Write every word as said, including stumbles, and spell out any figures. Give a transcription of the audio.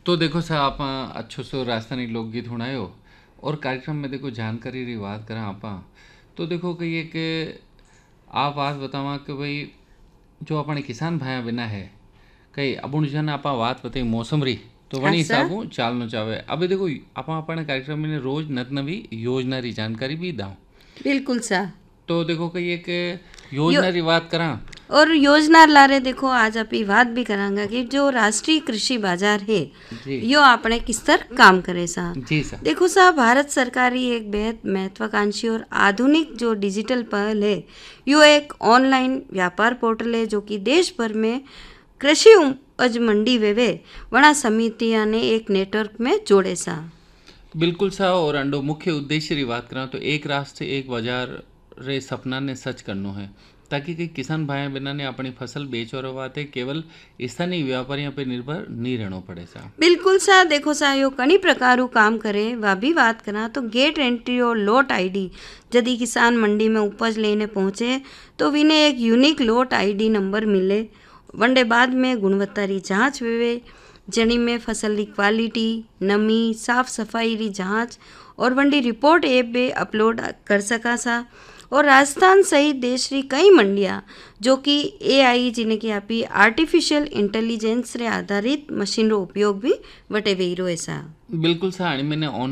तो देखो सा आपा अच्छो सो राजस्थानी लोकगीत सुनायो और कार्यक्रम में देखो जानकारी री बात करा आपा। तो देखो कि एक आप बात बतावा कि भाई जो अपने किसान भाया बिना है कई अब जन आपा बात बताई मौसम री तो हाँ वणी सर। हिसाबों चालनो चाहे अभी देखो आपा अपने कार्यक्रम में रोज नत नवी योजना री जानकारी भी दाऊं। बिल्कुल सर। तो देखो कि एक यो योजना री बात करा। और योजना लारे देखो आज आप ये बात भी करांगा कि जो राष्ट्रीय कृषि बाजार है जी यो आपने किस तरह काम करे सा। जी सर। देखो सा भारत सरकार ही एक बेहद महत्वाकांक्षी और आधुनिक जो डिजिटल पहल है यो एक ऑनलाइन व्यापार पोर्टल है जो कि देश भर में कृषि उपज मंडी वेवे वना समितियां ने एक नेटवर्क में जोड़े सा। बिल्कुल सा और अंडो मुख्य उद्देश्य री बात करा तो एक राष्ट्र एक बाजार रे सपना ने सच करनो है ताकि कई किसान भाई बहना ने अपनी फसल बेच और वाते केवल स्थानीय व्यापारियों पे निर्भर नहीं रहना पड़े सा। बिल्कुल सा देखो सा यो कई प्रकार काम करे वा भी बात करा तो गेट एंट्री और लोट आईडी यदि किसान मंडी में उपज लेने पहुंचे तो विने एक यूनिक लोट आईडी नंबर मिले वनडे बाद में गुणवत्ता री जांच वेवे जनी में फसल की क्वालिटी नमी साफ सफाई री जांच और वंडी रिपोर्ट ऐप पे अपलोड कर सका सा। और राजस्थान सहित देश री कई मंडियां जो कि एआई जिन्हें कि आप आर्टिफिशियल इंटेलिजेंस रे आधारित मशीन रो उपयोग भी वटे वेई रो ऐसा। बिल्कुल सा मैंने